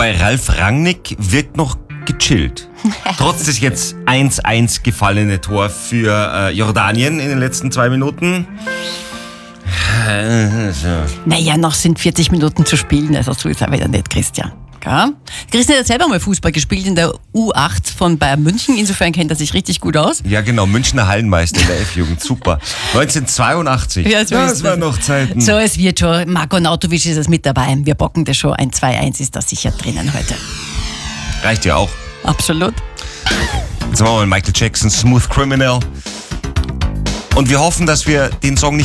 Wobei Ralf Rangnick wirkt noch gechillt. Trotz des jetzt 1-1 gefallene Tor für Jordanien in den letzten 2 Minuten. Naja, noch sind 40 Minuten zu spielen, also so ist er wieder nicht, Christian. Ja? Christian hat selber mal Fußball gespielt in der U8 von Bayern München, insofern kennt er sich richtig gut aus. Ja genau, Münchner Hallenmeister in der F-Jugend, super. 1982, Ja, so ist das waren noch Zeiten. So, es wird schon. Marco Nautovic ist es mit dabei. Wir bocken das schon. Ein 2-1 ist da sicher drinnen heute. Reicht ja auch. Absolut. Jetzt machen wir mal Michael Jackson, Smooth Criminal. Und wir hoffen, dass wir den Song nicht